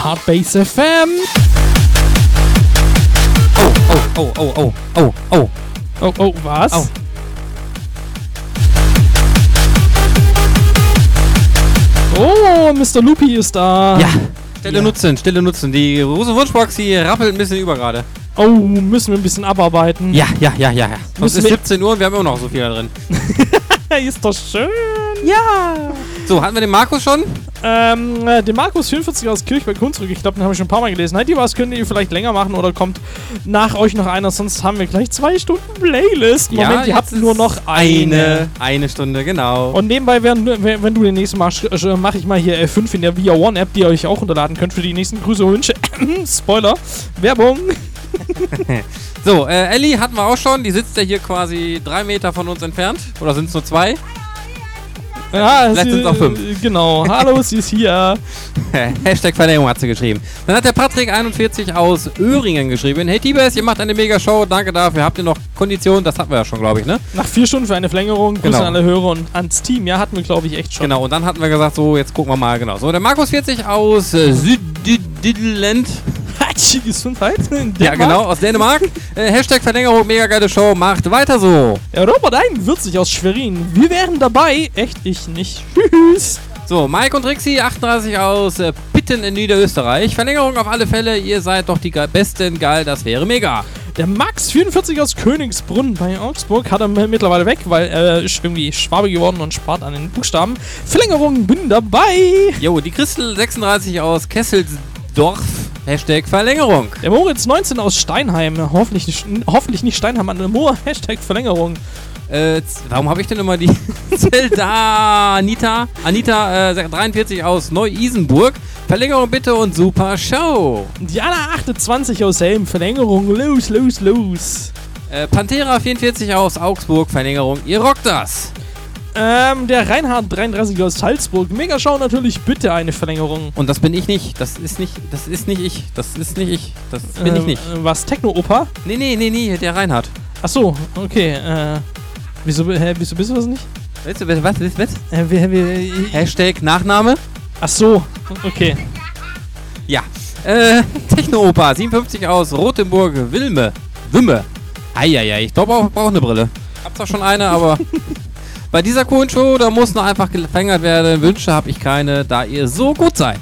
Hardbase FM. Oh, was? Oh, Mr. Loopy ist da. Ja, Stille nutzen. Die große Wunschbox, die rappelt ein bisschen über gerade. Oh, müssen wir ein bisschen abarbeiten. Ja. Sonst ist 17 Uhr und wir haben immer noch so viel da drin. Ist doch schön. Ja. So, hatten wir den Markus schon? Den Markus 44 aus Kirchberg-Hunsrück, ich glaube, den habe ich schon ein paar Mal gelesen. Halt, was könnt ihr vielleicht länger machen oder kommt nach euch noch einer, sonst haben wir gleich 2 Stunden Playlist. Moment, ihr habt nur noch eine Stunde, genau. Und nebenbei, wenn du den nächsten machst, mache ich mal hier F5 in der Via One App, die ihr euch auch runterladen könnt für die nächsten Grüße und Wünsche. Spoiler, Werbung. So, Ellie hatten wir auch schon, die sitzt ja hier quasi 3 Meter von uns entfernt. Oder sind es nur 2? Ja, vielleicht sind es auch 5. Genau, hallo, sie ist hier. Hashtag Verlängerung hat sie geschrieben. Dann hat der Patrick 41 aus Öhringen geschrieben. Hey Tibes, ihr macht eine mega Show, danke dafür. Habt ihr noch Konditionen? Das hatten wir ja schon, glaube ich, ne? Nach 4 Stunden für eine Verlängerung, Grüße an alle Hörer und ans Team. Ja, hatten wir, glaube ich, echt schon. Genau, und dann hatten wir gesagt, so, jetzt gucken wir mal, genau. So, der Markus 40 aus Südidland. Gesundheit. Ja, genau, aus Dänemark. Hashtag Verlängerung, mega geile Show, macht weiter so. Robert 41 aus Schwerin. Wir wären dabei. Echt, ich nicht. Tschüss. So, Mike und Trixie, 38 aus Pitten in Niederösterreich. Verlängerung auf alle Fälle, ihr seid doch die besten, geil, das wäre mega. Der Max 44 aus Königsbrunn bei Augsburg hat er mittlerweile weg, weil er ist irgendwie Schwabe geworden und spart an den Buchstaben. Verlängerung, bin dabei. Jo, die Christel 36 aus Kesselsdorf. Hashtag Verlängerung. Der Moritz 19 aus Steinheim. Hoffentlich nicht Steinheim an der Moor. Hashtag Verlängerung. Warum habe ich denn immer die Zelda Anita 43 aus Neu-Isenburg. Verlängerung bitte und super Show. Diana 28 aus Helm. Verlängerung. Los. Pantera 44 aus Augsburg. Verlängerung. Ihr rockt das. Der Reinhard 33 aus Salzburg. Megashow natürlich, bitte eine Verlängerung. Und das bin ich nicht. Das ist nicht ich. Das bin ich nicht. Was, Techno-Opa? Nee, der Reinhard. Achso, okay. Wieso bist du das nicht? Was? Hashtag Nachname? Achso, okay. Ja. Techno-Opa 57 aus Rothenburg. Wimme. Eieiei, ich glaube, ich brauche eine Brille. Hab zwar schon eine, aber... Bei dieser coolen Show, da muss noch einfach gefängert werden. Wünsche habe ich keine, da ihr so gut seid.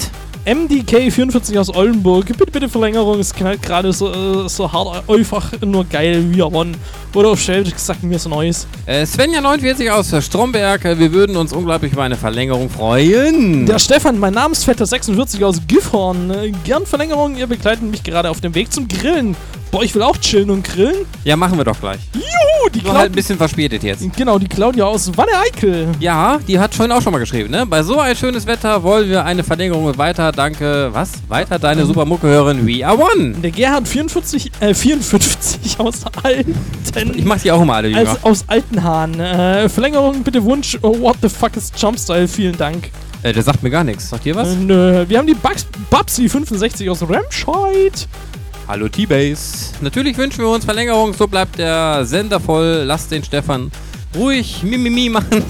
MDK44 aus Oldenburg. Bitte Verlängerung. Es knallt gerade so hart. Einfach nur geil. We are one. Oder auf Schwäbisch gesagt, mir so Neues. Svenja 49 aus Stromberg. Wir würden uns unglaublich über eine Verlängerung freuen. Der Stefan, mein Namensvetter 46 aus Gifhorn. Gern Verlängerung. Ihr begleitet mich gerade auf dem Weg zum Grillen. Boah, ich will auch chillen und grillen. Ja, machen wir doch gleich. Juhu, die Claudia. Halt ein bisschen verspätet jetzt. Genau, die Claudia aus Wanne-Eickel. Ja, die hat schon auch schon mal geschrieben, ne? Bei so ein schönes Wetter wollen wir eine Verlängerung weiter. Danke. Was? Weiter deine super Mucke hören. We are one. Der Gerhard 54 aus Alten. Ich mach die auch immer alle jünger. Aus Altenhahn. Verlängerung, bitte Wunsch. Oh, what the fuck is Jumpstyle? Vielen Dank. Der sagt mir gar nichts. Sagt ihr was? Nö. Wir haben die Babsi 65 aus Remscheid. Hallo T-Base. Natürlich wünschen wir uns Verlängerung, so bleibt der Sender voll. Lasst den Stefan ruhig Mimimi machen.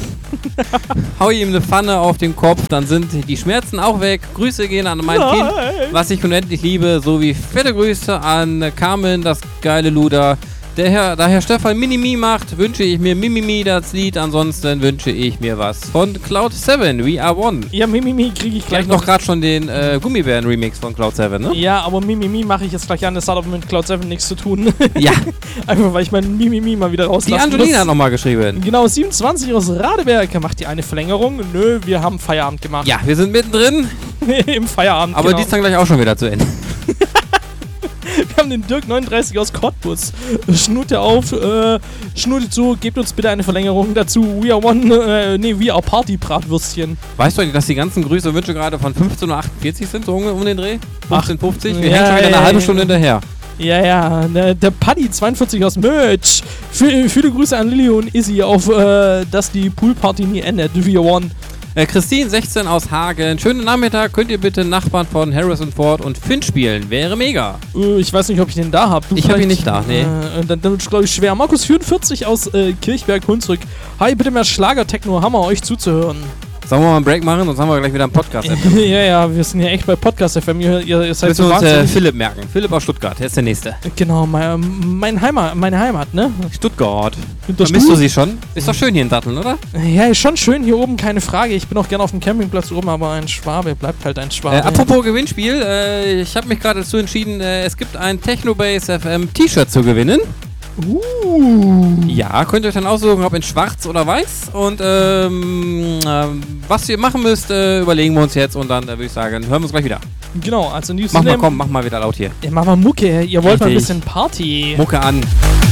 Hau ihm eine Pfanne auf den Kopf, dann sind die Schmerzen auch weg. Grüße gehen an mein Kind, was ich unendlich liebe, sowie fette Grüße an Carmen, das geile Luder. Da Herr Stefan Mimimi macht, wünsche ich mir Mimimi das Lied, ansonsten wünsche ich mir was von Cloud 7, We Are One. Ja, Mimimi kriege ich gleich noch gerade schon den Gummibären-Remix von Cloud 7, ne? Ja, aber Mimimi mache ich jetzt gleich an, das hat aber mit Cloud 7 nichts zu tun. Ja. Einfach, weil ich mein Mimimi mal wieder rauslasse. Die Angelina hat nochmal geschrieben. Genau, 27 aus Radeberg. Macht die eine Verlängerung? Nö, wir haben Feierabend gemacht. Ja, wir sind mittendrin. Im Feierabend, aber die ist dann gleich auch schon wieder zu Ende. Wir haben den Dirk 39 aus Cottbus. Schnute auf, Schnute zu, gebt uns bitte eine Verlängerung dazu. We are one, We are Party Bratwürstchen. Weißt du eigentlich, dass die ganzen Grüße und Wünsche gerade von 15:48 Uhr sind, so um den Dreh? 15:50? Wir hängen schon wieder eine halbe Stunde hinterher. Ja, der Paddy 42 aus Merch. Viele Grüße an Lilly und Izzy auf, dass die Poolparty nie endet. We are one. Christine 16 aus Hagen. Schönen Nachmittag. Könnt ihr bitte Nachbarn von Harrison Ford und Finn spielen? Wäre mega. Ich weiß nicht, ob ich den da habe. Ich habe ihn nicht da, nee. Dann wird es, glaube ich, schwer. Markus 44 aus Kirchberg-Hunsrück. Hi, bitte mehr Schlager-Techno. Hammer, euch zuzuhören. Sollen wir mal einen Break machen? Sonst haben wir gleich wieder einen Podcast. Ja, wir sind ja echt bei Podcast FM. Ihr seid so wahnsinnig. Uns Philipp merken. Philipp aus Stuttgart, der ist der Nächste. Genau, meine Heimat, ne? Stuttgart. Vermisst du sie schon? Ist doch schön hier in Datteln, oder? Ja, ist schon schön hier oben, keine Frage. Ich bin auch gerne auf dem Campingplatz oben, aber ein Schwabe bleibt halt ein Schwabe. Apropos Gewinnspiel, ich habe mich gerade dazu entschieden, es gibt ein Technobase FM T-Shirt zu gewinnen. Ja, könnt ihr euch dann aussuchen, ob in schwarz oder weiß. Und was ihr machen müsst, überlegen wir uns jetzt. Und dann würde ich sagen, hören wir uns gleich wieder. Genau, also in diesem Sinne... Mach mal wieder laut hier. Ja, mach mal Mucke, ihr wollt mal ein bisschen Party. Mucke an.